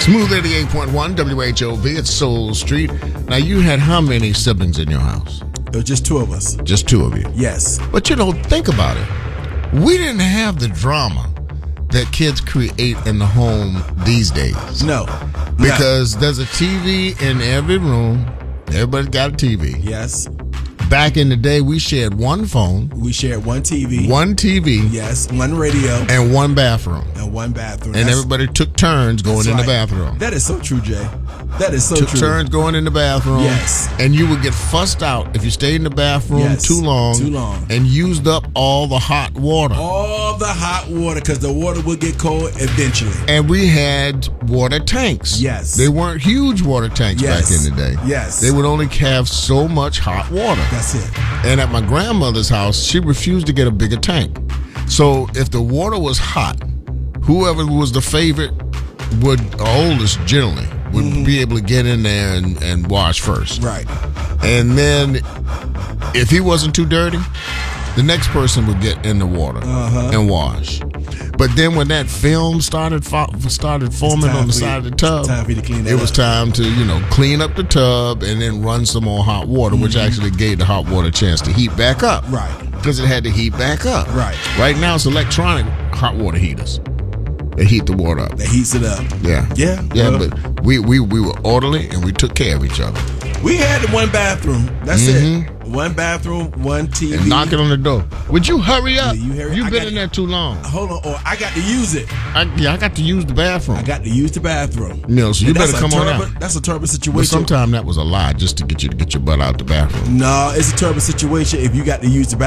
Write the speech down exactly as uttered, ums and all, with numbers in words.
Smooth eighty-eight point one W H O V at Soul Street. Now, you had how many siblings in your house? It was just two of us. Just two of you? Yes. But, you know, think about it. We didn't have the drama that kids create in the home these days. No. Because no. There's a T V in every room. Everybody's got a T V. Yes. Back in the day, we shared one phone. We shared one T V. One T V. Yes, one radio. And one bathroom. And one bathroom. And That's, everybody took turns going in right. the bathroom. That is so true, Jay. That is so took true. Took turns going in the bathroom. Yes. And you would get fussed out if you stayed in the bathroom yes. too long. Too long. And used up all the hot water. All the hot water, because the water would get cold eventually. And we had water tanks. Yes. They weren't huge water tanks yes. back in the day. Yes. They would only have so much hot water. That's it. And at my grandmother's house, she refused to get a bigger tank. So if the water was hot, whoever was the favorite would, or oldest generally, would mm-hmm. be able to get in there and, and wash first. Right. And then if he wasn't too dirty, the next person would get in the water uh-huh. and wash. But then when that film started fo- started forming on the side of the tub, time for you to clean that it was up. time to, you know, clean up the tub and then run some more hot water, mm-hmm. which actually gave the hot water a chance to heat back up. Right. Because it had to heat back up. Right. Right now it's electronic hot water heaters. They heat the water up. That heats it up. Yeah. Yeah. Yeah, well. but we, we, we were orderly and we took care of each other. We had one bathroom. That's mm-hmm. it. One bathroom, one T V. And knocking on the door. Would you hurry up? Yeah, you hurry. You've I been got, in there too long. Hold on. Or I got to use it. I, yeah, I got to use the bathroom. I got to use the bathroom. You know, so you and better come turbo, on out. That's a terrible situation. But sometimes that was a lie just to get you to get your butt out the bathroom. No, it's a terrible situation if you got to use the bathroom.